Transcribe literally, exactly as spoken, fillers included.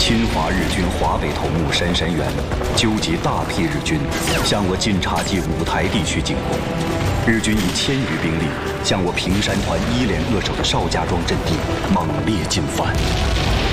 侵华日军华北头目杉山元纠集大批日军向我晋察冀五台地区进攻，日军以千余兵力向我平山团一连扼守的邵家庄阵地猛烈进犯。